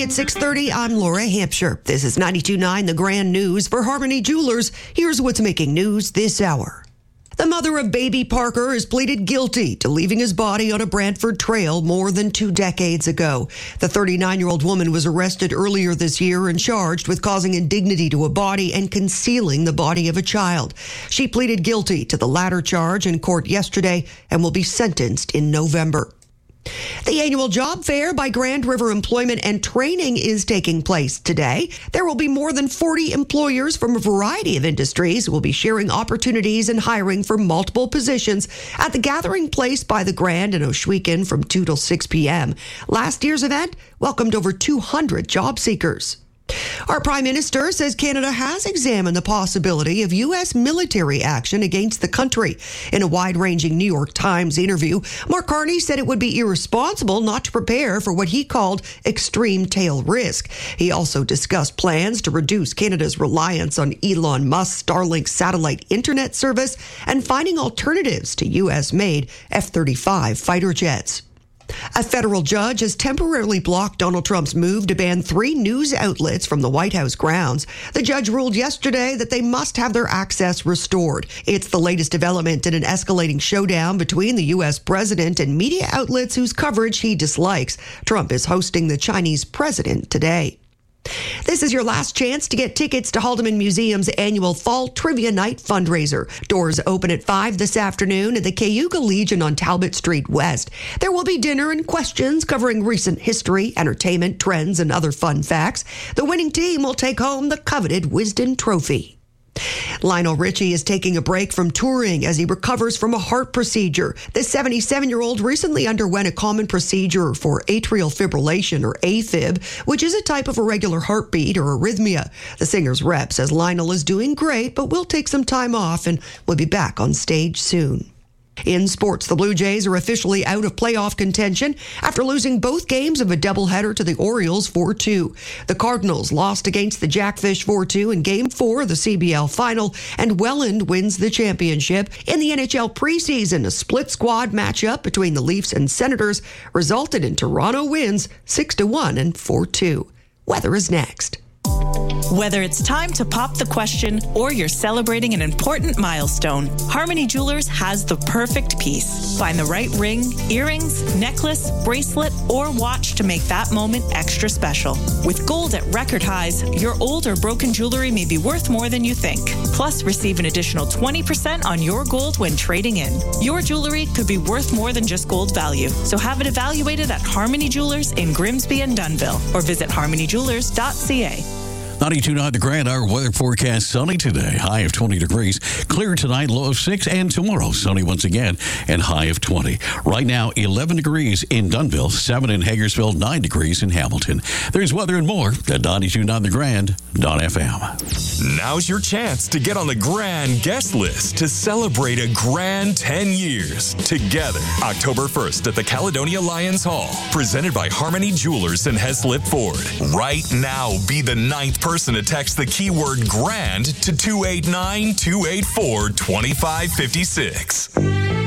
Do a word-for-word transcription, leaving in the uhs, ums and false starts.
at six thirty, I'm Laura Hampshire. This is ninety-two point nine The Grand News for Harmony Jewelers. Here's what's making news this hour. The mother of baby Parker has pleaded guilty to leaving his body on a Brantford trail more than two decades ago. The thirty-nine-year-old woman was arrested earlier this year and charged with causing indignity to a body and concealing the body of a child. She pleaded guilty to the latter charge in court yesterday and will be sentenced in November. The annual job fair by Grand River Employment and Training is taking place today. There will be more than forty employers from a variety of industries who will be sharing opportunities and hiring for multiple positions at the gathering place by the Grand in Ohsweken from two till six p.m. Last year's event welcomed over two hundred job seekers. Our Prime Minister says Canada has examined the possibility of U S military action against the country. In a wide-ranging New York Times interview, Mark Carney said it would be irresponsible not to prepare for what he called extreme tail risk. He also discussed plans to reduce Canada's reliance on Elon Musk's Starlink satellite internet service and finding alternatives to U S-made F thirty-five fighter jets. A federal judge has temporarily blocked Donald Trump's move to ban three news outlets from the White House grounds. The judge ruled yesterday that they must have their access restored. It's the latest development in an escalating showdown between the U S president and media outlets whose coverage he dislikes. Trump is hosting the Chinese president today. This is your last chance to get tickets to Haldeman Museum's annual Fall Trivia Night fundraiser. Doors open at five this afternoon at the Cayuga Legion on Talbot Street West. There will be dinner and questions covering recent history, entertainment, trends, and other fun facts. The winning team will take home the coveted Wisden Trophy. Lionel Richie is taking a break from touring as he recovers from a heart procedure. The seventy-seven-year-old recently underwent a common procedure for atrial fibrillation, or AFib, which is a type of irregular heartbeat or arrhythmia. The singer's rep says Lionel is doing great, but will take some time off and will be back on stage soon. In sports, the Blue Jays are officially out of playoff contention after losing both games of a doubleheader to the Orioles four two. The Cardinals lost against the Jackfish four two in Game four of the C B L Final, and Welland wins the championship. In the N H L preseason, a split squad matchup between the Leafs and Senators resulted in Toronto wins six to one and four two. Weather is next. Whether it's time to pop the question or you're celebrating an important milestone, Harmony Jewelers has the perfect piece. Find the right ring, earrings, necklace, bracelet, or watch to make that moment extra special. With gold at record highs, your old or broken jewelry may be worth more than you think. Plus, receive an additional twenty percent on your gold when trading in. Your jewelry could be worth more than just gold value, so have it evaluated at Harmony Jewelers in Grimsby and Dunnville, or visit harmony jewelers dot c a. ninety-two point nine The Grand, our weather forecast, sunny today, high of twenty degrees. Clear tonight, low of six, and tomorrow, sunny once again, and high of twenty. Right now, eleven degrees in Dunnville, seven in Hagersville, nine degrees in Hamilton. There's weather and more at ninety-two point nine the grand dot f m. Now's your chance to get on the Grand guest list to celebrate a grand ten years together. October first at the Caledonia Lions Hall, presented by Harmony Jewelers and Heslip Ford. Right now, be the ninth person to text the keyword GRAND to two eight nine, two eight four, two five five six.